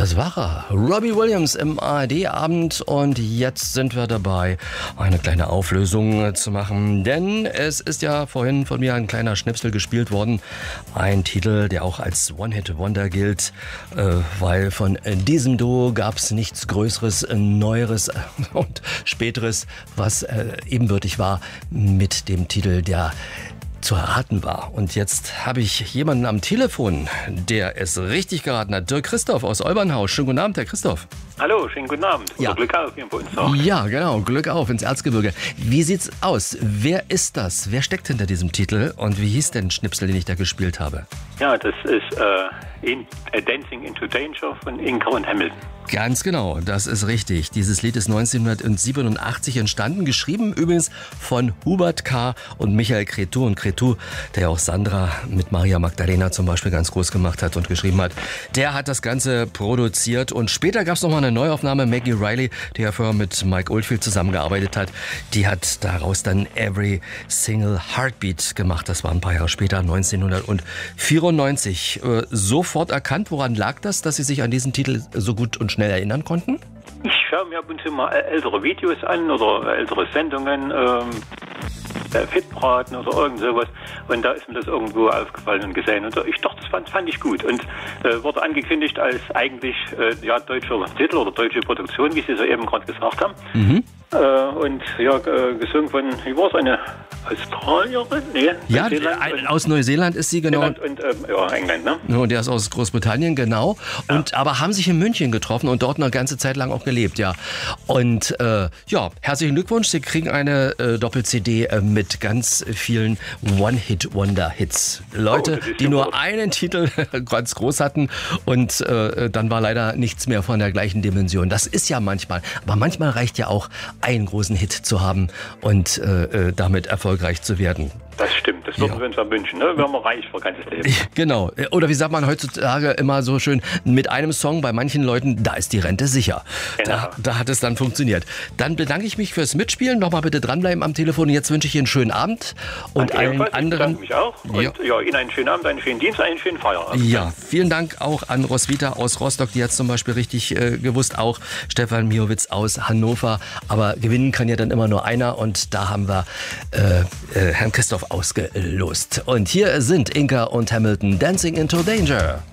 Das war er. Robbie Williams im ARD-Abend und jetzt sind wir dabei, eine kleine Auflösung zu machen, denn es ist ja vorhin von mir ein kleiner Schnipsel gespielt worden. Ein Titel, der auch als One-Hit-Wonder gilt, weil von diesem Duo gab es nichts Größeres, Neueres und Späteres, was ebenbürtig war mit dem Titel, der zu erraten war. Und jetzt habe ich jemanden am Telefon, der es richtig geraten hat. Dirk Christoph aus Olbernhaus. Schönen guten Abend, Herr Christoph. Hallo, schönen guten Abend. Ja. Glück auf hier bei uns auch. Ja, genau. Glück auf ins Erzgebirge. Wie sieht's aus? Wer ist das? Wer steckt hinter diesem Titel? Und wie hieß denn Schnipsel, den ich da gespielt habe? Ja, das ist Dancing into Danger von Inca und Hamilton. Ganz genau, das ist richtig. Dieses Lied ist 1987 entstanden, geschrieben übrigens von Hubert K. und Michael Cretu. Und Cretu, der ja auch Sandra mit Maria Magdalena zum Beispiel ganz groß gemacht hat und geschrieben hat, der hat das Ganze produziert. Und später gab es nochmal eine Neuaufnahme, Maggie Riley, die ja vorher mit Mike Oldfield zusammengearbeitet hat. Die hat daraus dann Every Single Heartbeat gemacht. Das war ein paar Jahre später, 1994. Sofort erkannt, woran lag das, dass Sie sich an diesen Titel so gut und schnell erinnern konnten? Ich schaue mir ab und zu mal ältere Videos an oder ältere Sendungen, Fitbraten oder irgend sowas. Und da ist mir das irgendwo aufgefallen und gesehen. Und ich dachte, das fand ich gut. Und wurde angekündigt als eigentlich deutscher Titel oder deutsche Produktion, wie Sie soeben gerade gesagt haben. Mhm. Und ja, gesungen von, wie war es, eine Australierin? Nee, ja, aus Neuseeland ist sie, genau. Und England, ne? Und der ist aus Großbritannien, genau. Ja. Und, aber haben sich in München getroffen und dort eine ganze Zeit lang auch gelebt, ja. Und herzlichen Glückwunsch, Sie kriegen eine Doppel-CD mit ganz vielen One-Hit-Wonder-Hits. Leute, die nur einen Titel ganz groß hatten und dann war leider nichts mehr von der gleichen Dimension. Das ist ja manchmal, aber manchmal reicht ja auch, einen großen Hit zu haben und damit erfolgreich zu werden. Das stimmt, das würden wir uns ja wünschen, ne? Wären wir reich für ganzes Leben. Genau, oder wie sagt man heutzutage immer so schön, mit einem Song bei manchen Leuten, da ist die Rente sicher. Genau. Da hat es dann funktioniert. Dann bedanke ich mich fürs Mitspielen, nochmal bitte dranbleiben am Telefon. Jetzt wünsche ich Ihnen einen schönen Abend und allen anderen. Ich mich auch. Und Ihnen einen schönen Abend, einen schönen Dienst, einen schönen Feierabend. Ja, vielen Dank auch an Roswitha aus Rostock, die hat es zum Beispiel richtig gewusst, auch Stefan Miowitz aus Hannover. Aber gewinnen kann ja dann immer nur einer und da haben wir Herrn Christoph ausgelost. Und hier sind Inca und Hamilton, Dancing into Danger.